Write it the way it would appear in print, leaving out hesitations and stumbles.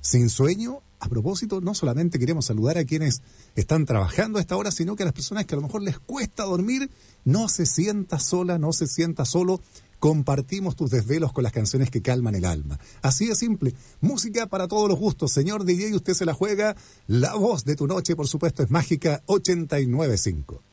sin sueño. A propósito, no solamente queremos saludar a quienes están trabajando a esta hora, sino que a las personas que a lo mejor les cuesta dormir, no se sienta sola, no se sienta solo. Compartimos tus desvelos con las canciones que calman el alma. Así de simple. Música para todos los gustos. Señor DJ, usted se la juega. La voz de tu noche, por supuesto, es Mágica 89.5.